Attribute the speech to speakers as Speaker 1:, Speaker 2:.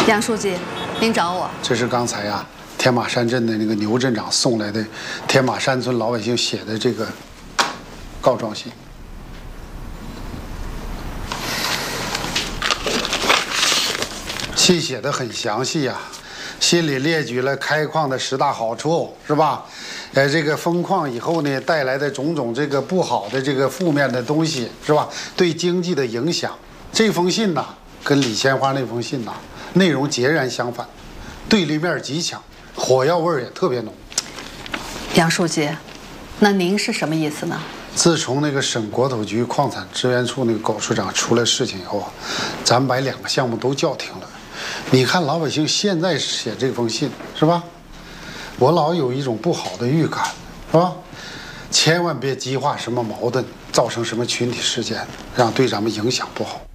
Speaker 1: 杨书记，您找我？
Speaker 2: 这是刚才啊，天马山镇的那个牛镇长送来的天马山村老百姓写的这个告状信。信写的很详细呀，信里列举了开矿的10大好处，是吧？这个封矿以后呢，带来的种种这个不好的这个负面的东西，是吧？对经济的影响。这封信呢，跟李鲜花那封信呢，内容截然相反，对立面极强，火药味也特别浓。
Speaker 1: 杨书记，那您是什么意思呢？
Speaker 2: 自从那个省国土局矿产资源处那个狗处长出了事情以后啊，咱们把2个项目都叫停了。你看老百姓现在写这封信，是吧？我老有一种不好的预感，是吧？千万别激化什么矛盾，造成什么群体事件，让对咱们影响不好。